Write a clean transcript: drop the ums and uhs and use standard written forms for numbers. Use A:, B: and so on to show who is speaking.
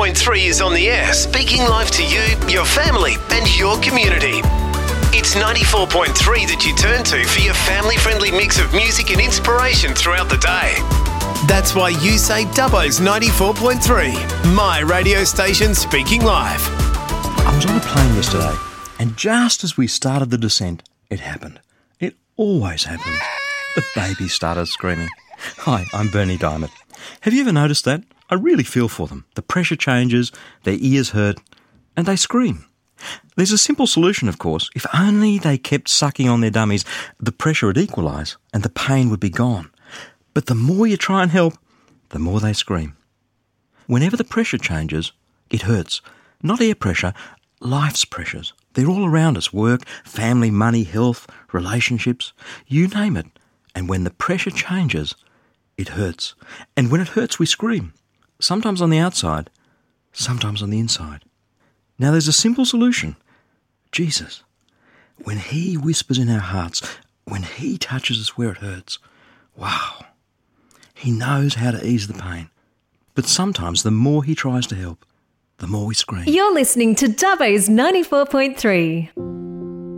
A: 94.3 is on the air, speaking life to you, your family and your community. It's 94.3 that you turn to for your family-friendly mix of music and inspiration throughout the day. That's why you say Dubbo's 94.3, my radio station speaking live.
B: I was on a plane yesterday, and just as we started the descent, it happened. It always happens. The baby started screaming. Hi, I'm Bernie Diamond. Have you ever noticed that? I really feel for them. The pressure changes, their ears hurt, and they scream. There's a simple solution, of course. If only they kept sucking on their dummies, the pressure would equalise and the pain would be gone. But the more you try and help, the more they scream. Whenever the pressure changes, it hurts. Not air pressure, life's pressures. They're all around us. Work, family, money, health, relationships, you name it. And when the pressure changes, it hurts. And when it hurts, we scream. Sometimes on the outside, sometimes on the inside. Now there's a simple solution. Jesus. When he whispers in our hearts, when he touches us where it hurts, wow. He knows how to ease the pain. But sometimes the more he tries to help, the more we scream.
C: You're listening to Dubbo's 94.3.